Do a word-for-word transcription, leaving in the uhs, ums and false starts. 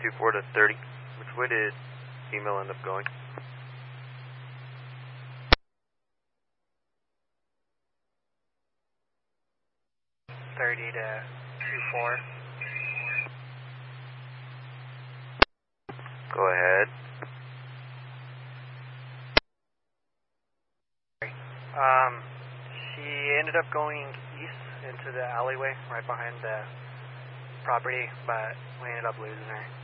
two four to thirty. Which way did female end up going? thirty to two four. Go ahead. Um, she ended up going east into the alleyway right behind the property, but we ended up losing her.